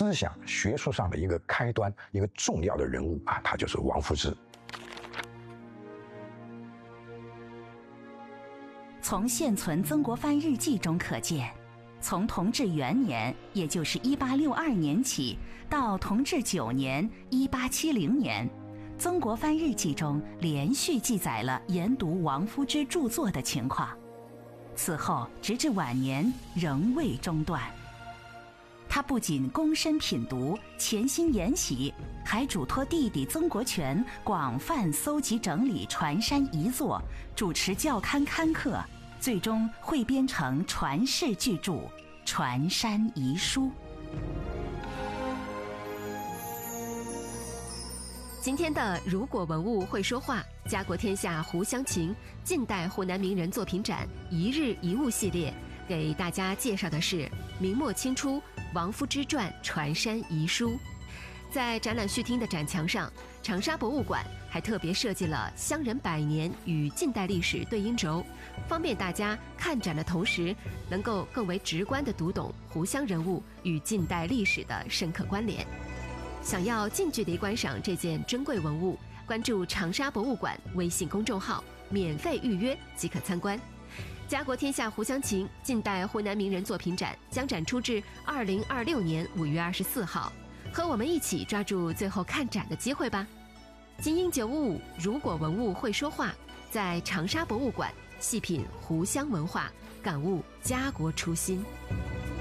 思想学术上的一个开端，一个重要的人物啊，他就是王夫之。 从现存曾国藩日记中可见，从同治元年，也就是1862年起，到同治9年1870年，曾国藩日记中连续记载了研读王夫之著作的情况。此后直至晚年仍未中断。他不仅躬身品读，潜心研习，还嘱托弟弟曾国荃广泛搜集整理传山遗作，主持校刊刊刻，最终汇编成传世巨著《传山遗书》。 今天的如果文物会说话，家国天下湖湘情近代湖南名人作品展一日一物系列，给大家介绍的是明末清初王夫之传传山遗书。在展览序厅的展墙上，长沙博物馆还特别设计了乡人百年与近代历史对应轴，方便大家看展的同时，能够更为直观地读懂湖湘人物与近代历史的深刻关联。想要近距离观赏这件珍贵文物，关注长沙博物馆微信公众号，免费预约即可参观。家国天下湖湘情近代湖南名人作品展将展出至2026年5月24号，和我们一起抓住最后看展的机会吧。精英955如果文物会说话，在长沙博物馆细品湖湘文化，感悟家国初心。